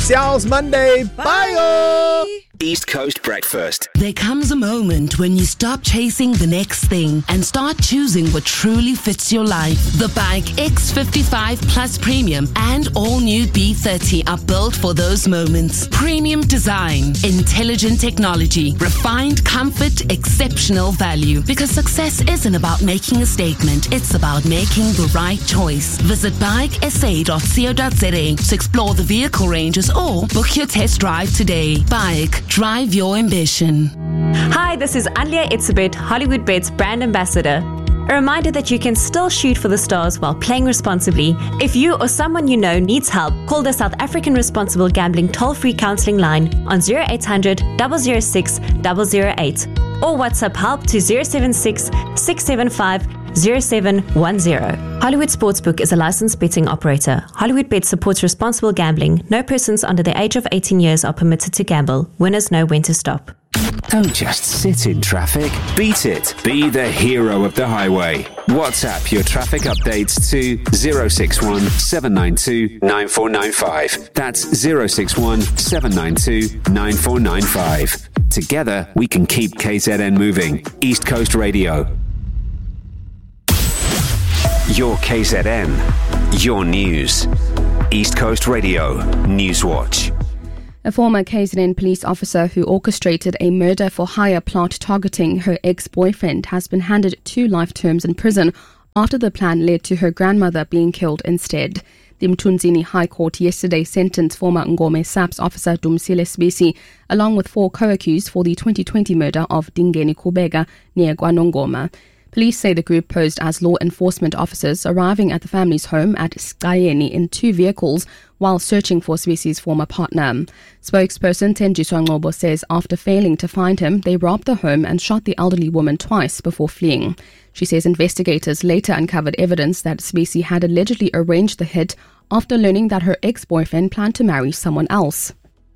Siao's Monday. Bye. East Coast Breakfast. There comes a moment when you stop chasing the next thing and start choosing what truly fits your life. The Bike X55 Plus Premium and all new B30 are built for those moments. Premium design, intelligent technology, refined comfort, exceptional value. Because success isn't about making a statement, it's about making the right choice. Visit bikesa.co.za to explore the vehicle ranges or book your test drive today. Bike. Drive your ambition. Hi, this is Alia Itzebet, Hollywood Bet's brand ambassador. A reminder that you can still shoot for the stars while playing responsibly. If you or someone you know needs help, call the South African Responsible Gambling toll-free counselling line on 0800 006 008 or WhatsApp help to 076 675 0710. Hollywood Sportsbook is a licensed betting operator. Hollywood Bet supports responsible gambling. No persons under the age of 18 years are permitted to gamble. Winners know when to stop. Don't just sit in traffic. Beat it. Be the hero of the highway. WhatsApp your traffic updates to 061 792 9495. That's 061 792 9495. Together, we can keep KZN moving. East Coast Radio. Your KZN, your news. East Coast Radio, Newswatch. A former KZN police officer who orchestrated a murder-for-hire plot targeting her ex-boyfriend has been handed 2 life terms in prison after the plan led to her grandmother being killed instead. The Mthunzini High Court yesterday sentenced former Ngome SAPS officer Dumsile Sibisi along with 4 co-accused for the 2020 murder of Dingeni Kubega near KwaNongoma. Police say the group posed as law enforcement officers arriving at the family's home at Skayeni in 2 vehicles while searching for Sibisi's former partner. Spokesperson Thenjiswa Ngcobo says after failing to find him, they robbed the home and shot the elderly woman twice before fleeing. She says investigators later uncovered evidence that Sibisi had allegedly arranged the hit after learning that her ex-boyfriend planned to marry someone else.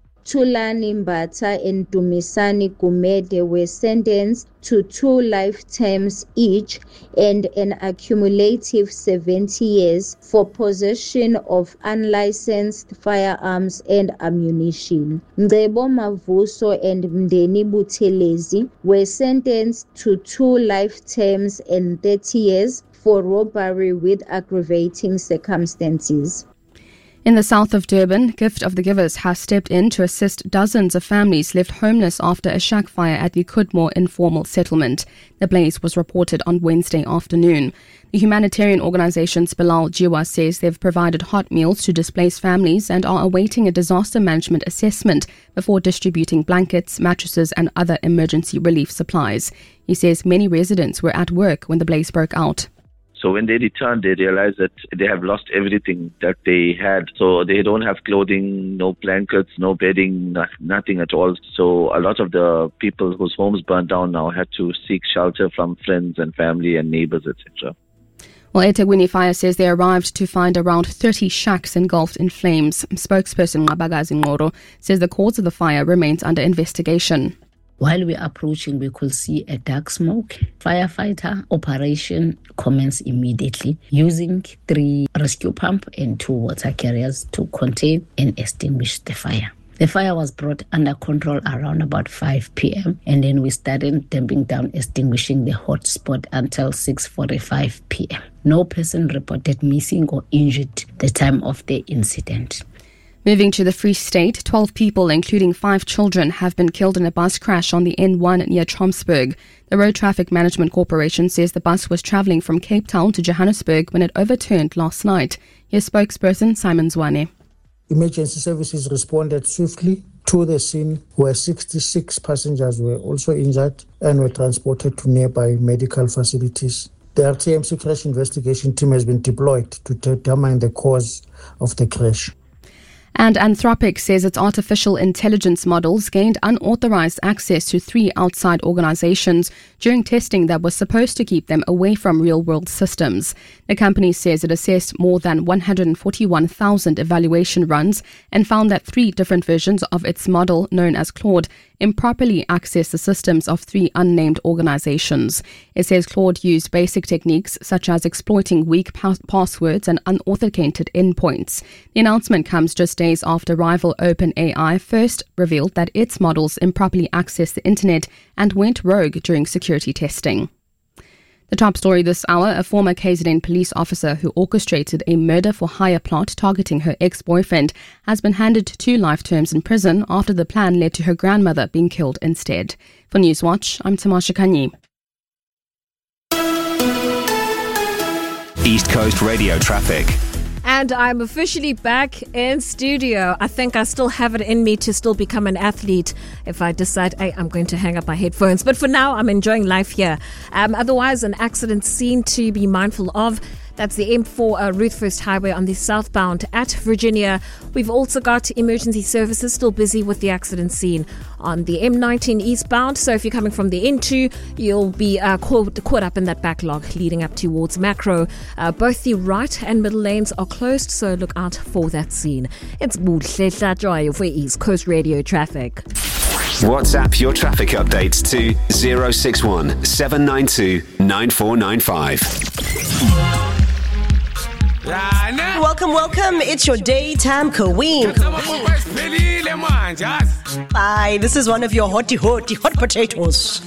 Thulani Mbatha and Dumisani Gumede were sentenced to 2 life terms each and an accumulative 70 years for possession of unlicensed firearms and ammunition. Ngcebo Mavuso and Mdeni Buthelezi were sentenced to 2 life terms and 30 years for robbery with aggravating circumstances. In the south of Durban, Gift of the Givers has stepped in to assist dozens of families left homeless after a shack fire at the Kudmore informal settlement. The blaze was reported on Wednesday afternoon. The humanitarian organisation Bilal Jiwa says they've provided hot meals to displaced families and are awaiting a disaster management assessment before distributing blankets, mattresses and other emergency relief supplies. He says many residents were at work when the blaze broke out. So when they returned, they realized that they have lost everything that they had. So they don't have clothing, no blankets, no bedding, nothing at all. So a lot of the people whose homes burned down now had to seek shelter from friends and family and neighbors, etc. Well, eThekwini Fire says they arrived to find around 30 shacks engulfed in flames. Spokesperson Ngabagazi Ngoro says the cause of the fire remains under investigation. While we were approaching, we could see a dark smoke. Firefighter operation commenced immediately using 3 rescue pumps and 2 water carriers to contain and extinguish the fire. The fire was brought under control around about 5 p.m. and then we started damping down, extinguishing the hotspot until 6:45 p.m. No person reported missing or injured at the time of the incident. Moving to the Free State, 12 people, including 5 children, have been killed in a bus crash on the N1 near Tromsburg. The Road Traffic Management Corporation says the bus was travelling from Cape Town to Johannesburg when it overturned last night. Here's spokesperson Simon Zwane. Emergency services responded swiftly to the scene where 66 passengers were also injured and were transported to nearby medical facilities. The RTMC crash investigation team has been deployed to determine the cause of the crash. And Anthropic says its artificial intelligence models gained unauthorized access to 3 outside organizations during testing that was supposed to keep them away from real-world systems. The company says it assessed more than 141,000 evaluation runs and found that 3 different versions of its model, known as Claude, improperly accessed the systems of 3 unnamed organizations. It says Claude used basic techniques such as exploiting weak passwords and unauthenticated endpoints. The announcement comes just days days after rival OpenAI first revealed that its models improperly accessed the internet and went rogue during security testing. The top story this hour, a former KZN police officer who orchestrated a murder-for-hire plot targeting her ex-boyfriend has been handed 2 life terms in prison after the plan led to her grandmother being killed instead. For Newswatch, I'm Tamasha Kanyi. East Coast Radio traffic. And I'm officially back in studio. I think I still have it in me to still become an athlete if I decide, hey, I'm going to hang up my headphones. But for now, I'm enjoying life here. Otherwise, an accident scene to be mindful of. That's the M4 Ruthfirst Highway on the southbound at Virginia. We've also got emergency services still busy with the accident scene on the M19 eastbound. So if you're coming from the N2, you'll be caught up in that backlog leading up towards Macro. Both the right and middle lanes are closed, so look out for that scene. It's Buhle Joy for East Coast Radio traffic. WhatsApp your traffic updates to 061 792 9495. Welcome. It's your daytime queen. Hi, this is one of your hot potatoes.